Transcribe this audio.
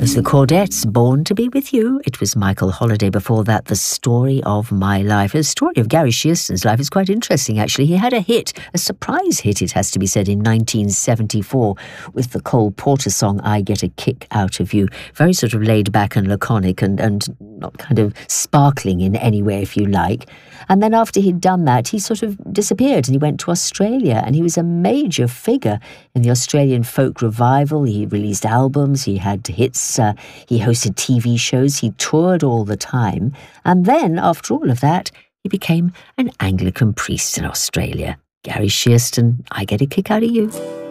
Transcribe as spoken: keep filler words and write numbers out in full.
was the Chordettes, Born to Be With You. It was Michael Holiday before that, The Story of My Life. The story of Gary Shearston's life is quite interesting, actually. He had a hit, a surprise hit, it has to be said, in nineteen seventy-four with the Cole Porter song, I Get a Kick Out of You. Very sort of laid back and laconic and, and not kind of sparkling in any way, if you like. And then after he'd done that, he sort of disappeared and he went to Australia, and he was a major figure in the Australian folk revival. He released albums, he had hits, uh, he hosted T V shows, he toured all the time. And then, after all of that, he became an Anglican priest in Australia. Gary Shearston, I Get a Kick Out of You.